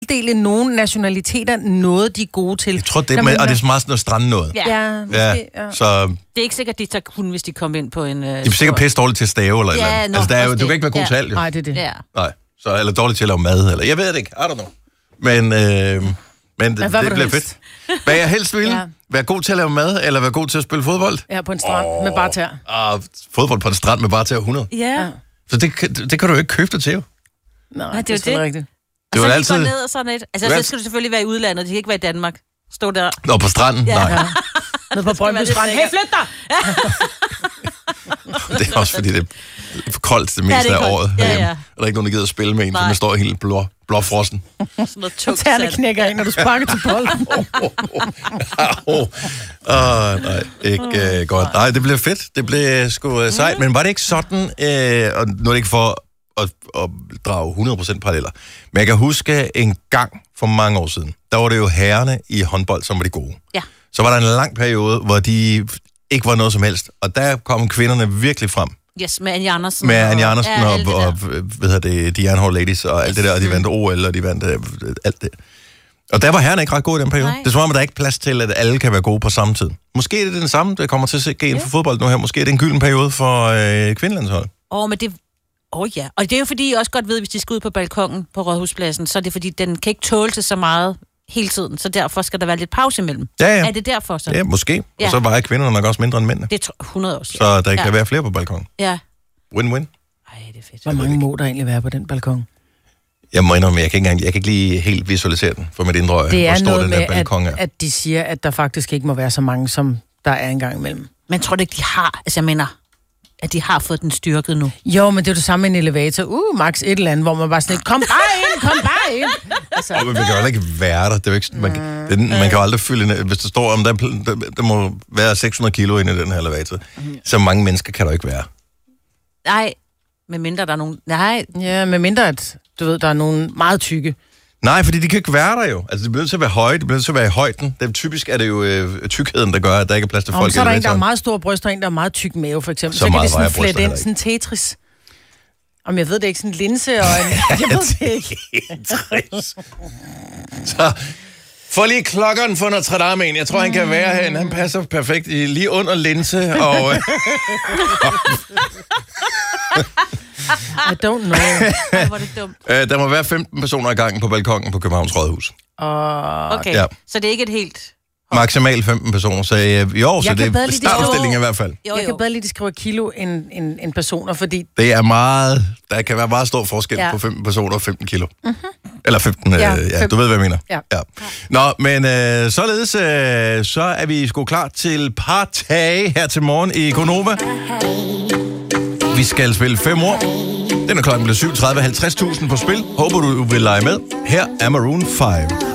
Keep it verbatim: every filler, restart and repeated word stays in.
tildele nogle nationaliteter noget, de er gode til. Jeg tror, det er, med, og det er meget sådan noget strand noget. Ja, Ja, måske, Ja, ja. så det er ikke sikkert, de tager kun, hvis de kommer ind på en... Uh, de er sikkert pisse dårlige til at stave eller Ja, et eller andet. nå, Altså, der er jo, også du kan ikke være god det. til alt, jo. Nej, det er det. Ja. Nej, så, eller dårlig til at lave mad, eller jeg ved det ikke, I don't know. Men, øh, men det, hvad vil det du bliver helst? fedt. Hvad jeg helst ville, Ja. være god til at lave mad, eller være god til at spille fodbold? Ja, på en strand oh. med bare tær. Og fodbold på en strand med bare til hundrede. Ja. Så det, kan- det kan du jo ikke købe dig til, jo. Nej, det er det er jo selvfølgelig det. rigtigt. Det Og var så de altid... går ned og sådan et. Altså, Du er så skal du selvfølgelig være i udlandet. De kan ikke være i Danmark. Stå der. Nå, på stranden? Ja. Nej. Ja. Nede på Brøndby Strand. Hey, flyt dig! Det er også fordi, det er for koldt det Ja, meste det er af koldt. året. Ja, herhjemme. ja. Og der er ikke nogen, der gider at spille med en, så Nej. man står helt blå, blåfrossen. Sådan noget tungt Tæerne sand. knækker ind, når du sparker til bolden. Åh, oh, nej, ikke uh, godt. Nej, det blev fedt. Det blev sgu uh, sejt. Men var det ikke sådan, uh, og nu er det ikke for at, at drage hundrede procent paralleller, men jeg kan huske en gang for mange år siden, der var det jo herrerne i håndbold, som var de gode. Ja. Så var der en lang periode, hvor de ikke var noget som helst, og der kom kvinderne virkelig frem. Yes, med Anja Andersen. Med Anja Andersen ja, og, alt det og, der. og hvad hedder det, de Jernhård Ladies og alt det der, og de vandt O L, og de vandt øh, alt det. Og der var herrerne ikke ret gode i den periode. Nej. Det er som om, at der er ikke plads til, at alle kan være gode på samme tid. Måske er det den samme, der kommer til at ske inden for fodbold nu her. Måske er det en gylden periode for øh, kvindelandshold. Åh, oh, men det... Åh oh, ja, og det er jo fordi, I også godt ved, hvis de skal ud på balkongen på Rådhuspladsen, så er det fordi, den kan ikke tåle til så meget hele tiden, så derfor skal der være lidt pause imellem. Ja, ja. Er det derfor så? Ja, måske. Ja. Og så vejer kvinderne nok også mindre end mændene. Det er hundrede år siden. Så der kan ja. være flere på balkongen. Ja. Win-win. Ej, det er fedt. Hvor mange må der egentlig være på den balkon? Jeg må indrømme, jeg kan ikke, engang, jeg kan ikke lige helt visualisere den for mit indre øje, Det hvor er stor noget den med, der balkon er. at, at de siger, at der faktisk ikke må være så mange, som der er engang imellem. Men tror du ikke, de har... Altså, jeg mener, at de har fået den styrket nu? Jo, men det er jo det samme med en elevator. Uh, max et eller andet, hvor man bare sådan lidt, kom bare ind, kom bare ind. Altså, Oh, men vi kan jo heller ikke være der. Det er jo ikke, man, det, man kan jo aldrig fylde ind. Hvis der står, om der, der, der må være seks hundrede kilo inde i den her elevator, så mange mennesker kan der ikke være. Nej, med mindre der er nogen... Nej, ja, med mindre at, du ved, der er nogen meget tykke. Nej, fordi de kan ikke være der jo. Altså, det bliver nødt til at være høje, det bliver nødt til at være i højden. Det er, typisk er det jo øh, tykkheden, der gør, at der ikke er plads til Og folk. så er der i en, der er elevatoren. meget stor bryst, og en, der er meget tyk mave, for eksempel. Så Så, så kan meget det sådan vejer bryster flette ind, heller sådan Tetris. Om jeg ved det ikke, sådan en linse og en... Jeg ved det ikke. Tetris. Så få lige klokkeren for Notre Dame ind. Jeg tror, han kan være herinde. Han passer perfekt i, lige under linse. Og, øh, I don't know. Ej, hvor er det dumt. øh, der må være femten personer i gangen på balkongen på Københavns Rådhus. Og... Okay, Ja. så det er ikke et helt... Maksimalt femten personer. Så øh, jo, så kan det er bedre lide de startudstilling små- i hvert fald. Jo, Jeg kan jo. bedre lige, de skriver kilo end, end, end personer, fordi... Det er meget... Der kan være meget stor forskel ja. Ja. på femten personer og femten kilo. Mm-hmm. Eller femten, Ja, øh, ja, fem- du ved, hvad jeg mener. Ja. ja. Nå, men øh, således, øh, så er vi sgu klar til partage her til morgen i Gonova. Vi skal spille fem år. Den er klokken blevet syv tredive, halvtreds tusind på spil. Håber du vil lege med. Her er Maroon fem.